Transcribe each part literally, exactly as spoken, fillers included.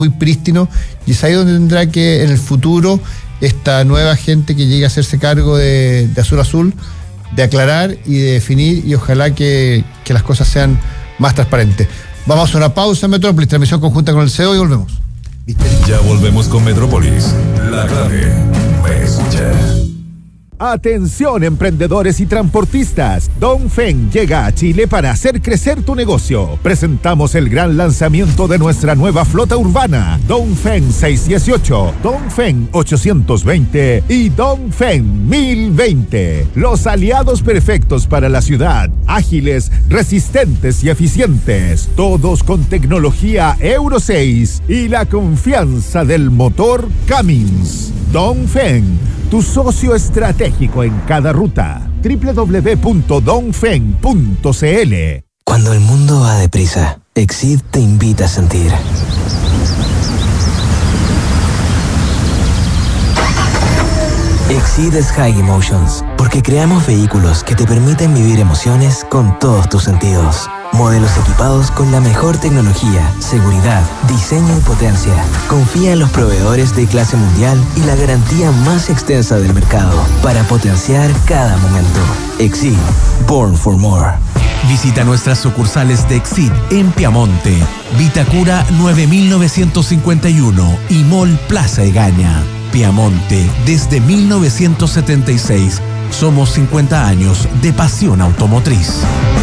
muy prístino, y es ahí donde tendrá que en el futuro esta nueva gente que llegue a hacerse cargo de, de Azul Azul, de aclarar y de definir, y ojalá que, que las cosas sean más transparentes. Vamos a una pausa en Metrópolis, transmisión conjunta con el C E O, y volvemos. ¿Viste? Ya volvemos con Metrópolis. La clave me escucha. Atención, emprendedores y transportistas. Dongfeng llega a Chile para hacer crecer tu negocio. Presentamos el gran lanzamiento de nuestra nueva flota urbana, Dongfeng seiscientos dieciocho, Dongfeng ochocientos veinte y Dongfeng mil veinte. Los aliados perfectos para la ciudad, ágiles, resistentes y eficientes, todos con tecnología Euro seis y la confianza del motor Cummins. Dongfeng, tu socio estratégico en cada ruta. doble u doble u doble u punto dongfeng punto c l. Cuando el mundo va deprisa, Exceed te invita a sentir. Exceed es High Emotions, porque creamos vehículos que te permiten vivir emociones con todos tus sentidos. Modelos equipados con la mejor tecnología, seguridad, diseño y potencia. Confía en los proveedores de clase mundial y la garantía más extensa del mercado para potenciar cada momento. Exceed, born for more. Visita nuestras sucursales de Exceed en Piamonte, Vitacura nueve mil novecientos cincuenta y uno y Mall Plaza Egaña. Piamonte, desde mil novecientos setenta y seis. Somos cincuenta años de pasión automotriz.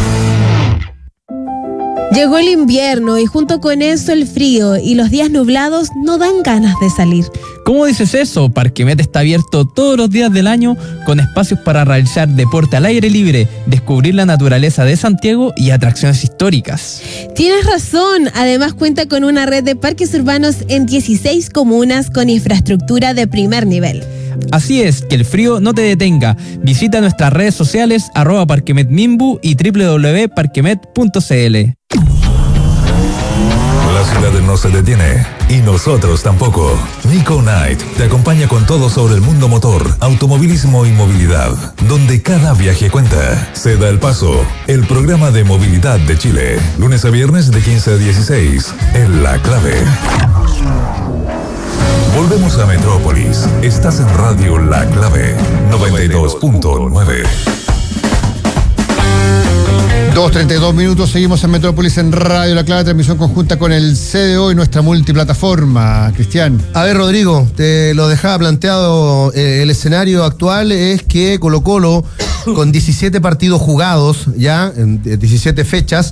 Llegó el invierno y junto con eso el frío, y los días nublados no dan ganas de salir. ¿Cómo dices eso? Parquemet está abierto todos los días del año con espacios para realizar deporte al aire libre, descubrir la naturaleza de Santiago y atracciones históricas. Tienes razón, además cuenta con una red de parques urbanos en dieciséis comunas con infraestructura de primer nivel. Así es, que el frío no te detenga. Visita nuestras redes sociales arroba parquemetmimbu y doble u doble u doble u punto parquemet punto c l. La ciudad no se detiene y nosotros tampoco. Nico Night te acompaña con todo sobre el mundo motor, automovilismo y movilidad, donde cada viaje cuenta. Se da el paso, el programa de movilidad de Chile, lunes a viernes de quince a dieciséis, en La Clave. Volvemos a Metrópolis. Estás en Radio La Clave noventa y dos punto nueve. dos treinta y dos minutos, seguimos en Metrópolis en Radio La Clave, transmisión conjunta con el C D O y nuestra multiplataforma. Cristian. A ver, Rodrigo, te lo dejaba planteado. Eh, el escenario actual es que Colo-Colo, con diecisiete partidos jugados, ya, en diecisiete fechas,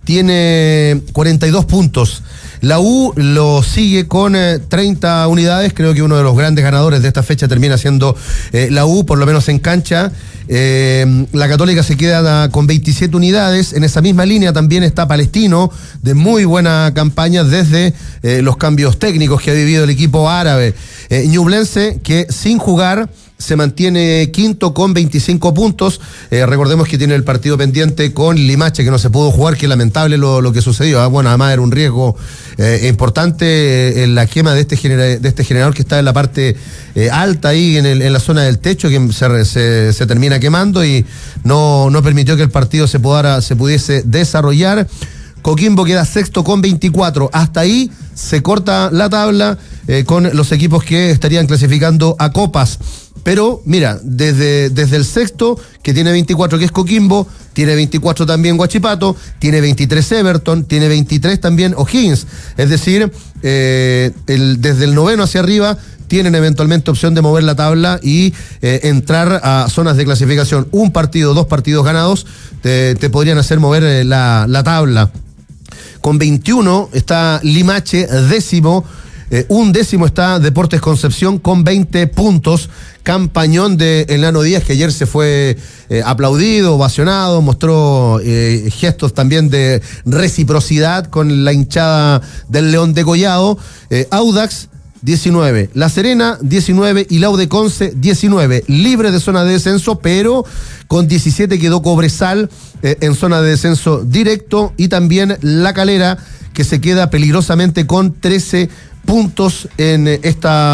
tiene cuarenta y dos puntos. La U lo sigue con eh, treinta unidades. Creo que uno de los grandes ganadores de esta fecha termina siendo eh, la U, por lo menos en cancha. Eh, la Católica se queda con veintisiete unidades. En esa misma línea también está Palestino, de muy buena campaña desde eh, los cambios técnicos que ha vivido el equipo árabe. Eh, Ñublense, que sin jugar se mantiene quinto con veinticinco puntos. Eh, recordemos que tiene el partido pendiente con Limache, que no se pudo jugar, que lamentable lo, lo que sucedió. ¿eh? Bueno, además era un riesgo eh, importante eh, en la quema de este, genera, de este generador que está en la parte eh, alta ahí en, el, en la zona del techo, que se, se, se termina quemando y no, no permitió que el partido se, pudiera, se pudiese desarrollar. Coquimbo queda sexto con veinticuatro. Hasta ahí se corta la tabla eh, con los equipos que estarían clasificando a copas. Pero, mira, desde, desde el sexto, que tiene veinticuatro, que es Coquimbo, tiene veinticuatro también Huachipato, tiene veintitrés Everton, tiene veintitrés también O'Higgins. Es decir, eh, el, desde el noveno hacia arriba tienen eventualmente opción de mover la tabla y eh, entrar a zonas de clasificación. Un partido, dos partidos ganados te, te podrían hacer mover eh, la, la tabla. Con veintiuno está Limache, décimo. Eh, un décimo está Deportes Concepción con veinte puntos. Campañón de Enano Díaz, que ayer se fue eh, aplaudido, ovacionado, mostró eh, gestos también de reciprocidad con la hinchada del León de Collado. Eh, Audax, diecinueve. La Serena, diecinueve. Y Lau de Conce, diecinueve. Libre de zona de descenso, pero con diecisiete quedó Cobresal eh, en zona de descenso directo. Y también La Calera, que se queda peligrosamente con trece puntos en esta,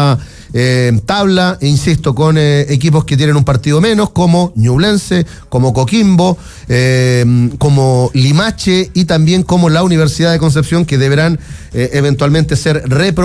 eh, tabla, e insisto, con eh, equipos que tienen un partido menos, como Ñublense, como Coquimbo, eh, como Limache y también como la Universidad de Concepción, que deberán eh, eventualmente ser reprobados